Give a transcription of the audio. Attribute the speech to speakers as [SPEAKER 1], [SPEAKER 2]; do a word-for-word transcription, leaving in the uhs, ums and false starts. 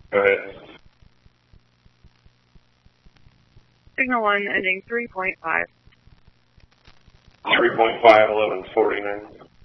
[SPEAKER 1] Go ahead.
[SPEAKER 2] Signal one ending three point five.
[SPEAKER 1] three point five, eleven forty-nine.